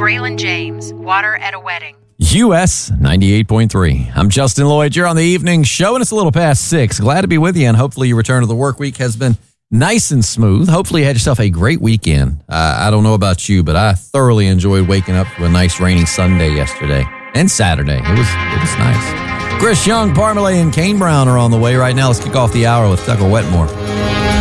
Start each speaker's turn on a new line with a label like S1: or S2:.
S1: Braylon James, Water at a Wedding.
S2: US 98.3. I'm Justin Lloyd. You're on the evening show, and it's a little past 6. Glad to be with you, and hopefully your return to the work week has been nice and smooth. Hopefully you had yourself a great weekend. I don't know about you, but I thoroughly enjoyed waking up to a nice rainy Sunday yesterday and Saturday. It was nice. Chris Young, Parmalee, and Kane Brown are on the way right now. Let's kick off the hour with Tucker Wetmore.